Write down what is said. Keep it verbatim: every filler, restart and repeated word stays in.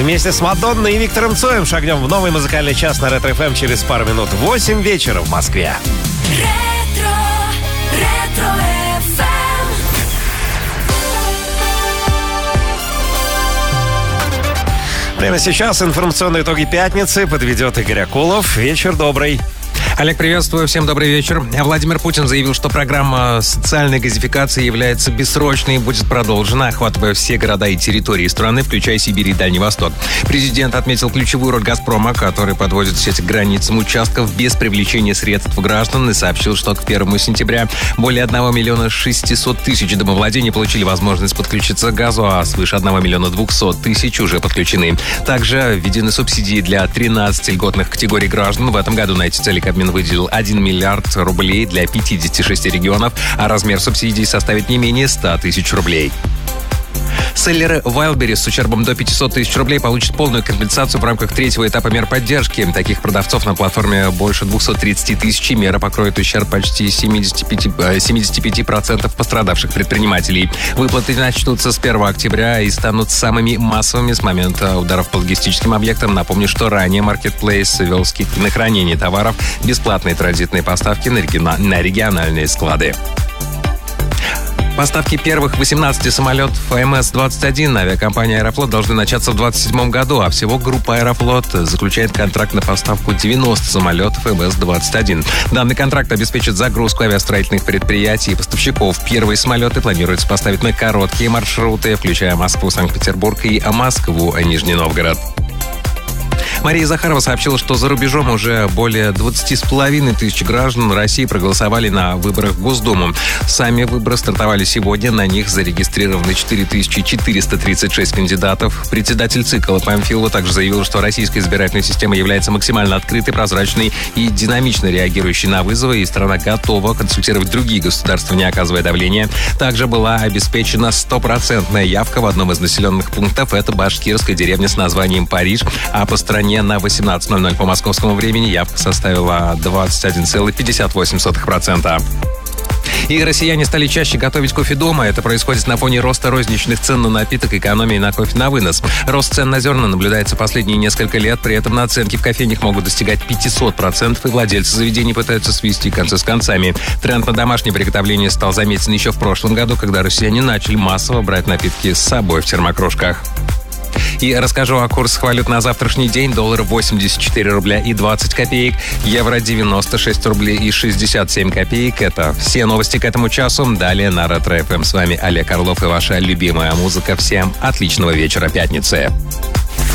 Вместе с Мадонной и Виктором Цоем шагнем в новый музыкальный час на Ретро эф эм через пару минут. восемь вечера в Москве. Ретро, Ретро эф эм. Прямо сейчас информационные итоги пятницы подведет Игорь Акулов. Вечер добрый. Олег, приветствую. Всем добрый вечер. Владимир Путин заявил, что программа социальной газификации является бессрочной и будет продолжена, охватывая все города и территории страны, включая Сибирь и Дальний Восток. Президент отметил ключевую роль «Газпрома», который подводит сеть к границам участков без привлечения средств граждан, и сообщил, что к первому сентября более одного миллиона шестисот тысяч домовладений получили возможность подключиться к газу, а свыше одного миллиона двухсот тысяч уже подключены. Также введены субсидии для тринадцати льготных категорий граждан. В этом году на эти цели Кабмин выделил один миллиард рублей для пятидесяти шести регионов, а размер субсидий составит не менее ста тысяч рублей. Селлеры Wildberries с ущербом до пятисот тысяч рублей получат полную компенсацию в рамках третьего этапа мер поддержки. Таких продавцов на платформе больше двухсот тридцати тысяч. Мера покроет ущерб почти семидесяти пяти процентов пострадавших предпринимателей. Выплаты начнутся с первого октября и станут самыми массовыми с момента ударов по логистическим объектам. Напомню, что ранее Marketplace ввел скидки на хранение товаров, бесплатные транзитные поставки на региональные склады. Поставки первых восемнадцати самолетов эм эс двадцать один на авиакомпании «Аэрофлот» должны начаться в двадцать седьмом году, а всего группа «Аэрофлот» заключает контракт на поставку девяноста самолетов эм эс двадцать один. Данный контракт обеспечит загрузку авиастроительных предприятий и поставщиков. Первые самолеты планируется поставить на короткие маршруты, включая Москву, Санкт-Петербург и Москву, Нижний Новгород. Мария Захарова сообщила, что за рубежом уже более двадцати с половиной тысяч граждан России проголосовали на выборах в Госдуму. Сами выборы стартовали сегодня. На них зарегистрированы четыре тысячи четыреста тридцать шесть кандидатов. Председатель ЦИК Алла Памфилова также заявила, что российская избирательная система является максимально открытой, прозрачной и динамично реагирующей на вызовы, и страна готова консультировать другие государства, не оказывая давления. Также была обеспечена стопроцентная явка в одном из населенных пунктов. Это башкирская деревня с названием Париж, а по стране на восемнадцать ноль ноль по московскому времени явка составила двадцать один целых пятьдесят восемь сотых процента. И россияне стали чаще готовить кофе дома. Это происходит на фоне роста розничных цен на напиток, экономии на кофе на вынос. Рост цен на зерна наблюдается последние несколько лет. При этом наценки в кофейнях могут достигать пятьсот процентов, и владельцы заведений пытаются свести концы с концами. Тренд на домашнее приготовление стал заметен еще в прошлом году, когда россияне начали массово брать напитки с собой в термокружках. И расскажу о курсах валют на завтрашний день. Доллар восемьдесят четыре рубля и двадцать копеек, евро девяносто шесть рублей и шестьдесят семь копеек. Это все новости к этому часу. Далее на Ретро эф эм. С вами Олег Орлов и ваша любимая музыка. Всем отличного вечера пятницы.